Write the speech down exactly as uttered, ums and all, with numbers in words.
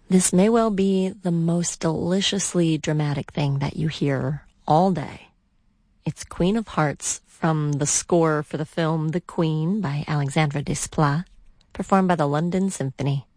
This may well be the most deliciously dramatic thing that you hear all day. It's Queen of Hearts from the score for the film The Queen by Alexandre Desplat, performed by the London Symphony.